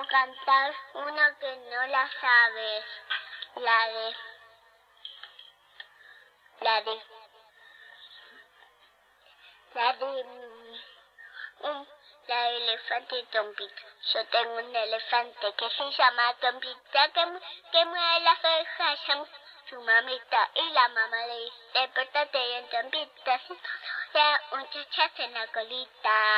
cantar una que no la sabes. La de la de elefante y Tompita. Yo tengo un elefante que se llama Tompita, que mueve las orejas, llama su mamita, y la mamá le dice, despertate bien, Tompita, si no, un chachazo en la colita.